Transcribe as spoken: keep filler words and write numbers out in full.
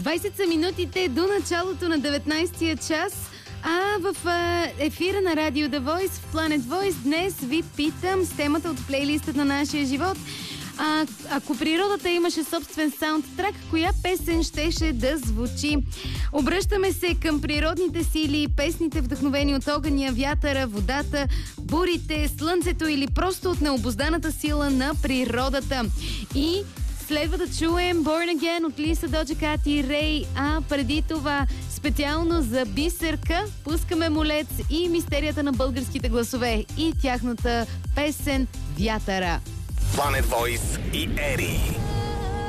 двайсет са минутите до началото на деветнайсетия час. А в а, ефира на Радио The Voice, в Planet Voice, днес ви питам с темата от плейлистът на нашия живот. А, ако природата имаше собствен саундтрак, коя песен щеше да звучи? Обръщаме се към природните сили, песните вдъхновени от огъня, вятъра, водата, бурите, слънцето или просто от необузданата сила на природата. И следва да чуем Born Again от Лиса, Доджа Кат и Рей, а преди това специално за Бисерка пускаме Молец и мистерията на българските гласове и тяхната песен Вятъра. Planet Voice и Ери.